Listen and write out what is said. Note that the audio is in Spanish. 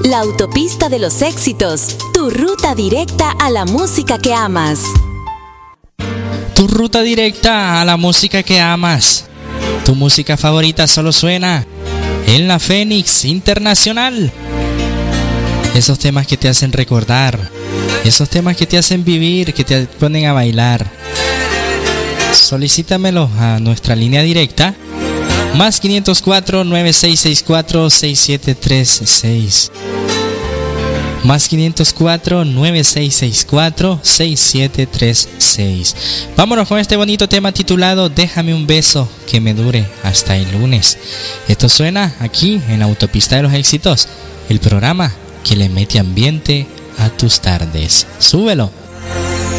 La autopista de los éxitos, tu ruta directa a la música que amas. Tu ruta directa a la música que amas. Tu música favorita solo suena en la Fénix Internacional. Esos temas que te hacen recordar, esos temas que te hacen vivir, que te ponen a bailar. Solicítamelos a nuestra línea directa, más 504-9664-6736. Más 504-9664-6736. Vámonos con este bonito tema titulado Déjame un beso que me dure hasta el lunes. Esto suena aquí en la Autopista de los Éxitos, el programa que le mete ambiente a tus tardes. Súbelo.